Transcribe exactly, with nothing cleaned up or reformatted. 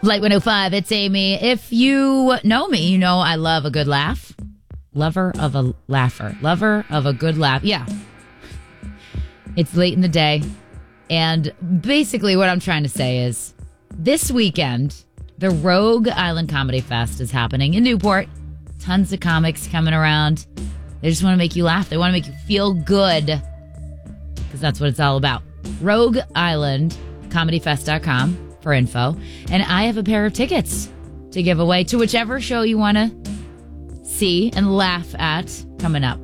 Light one oh five, it's Amy. If you know me, you know I love a good laugh. Lover of a laugher. Lover of a good laugh. Yeah. It's late in the day. And basically what I'm trying to say is this weekend, the Rogue Island Comedy Fest is happening in Newport. Tons of comics coming around. They just want to make you laugh. They want to make you feel good. Because that's what it's all about. Rogue Island Comedy Fest dot com for info. And I have a pair of tickets to give away to whichever show you want to see and laugh at coming up.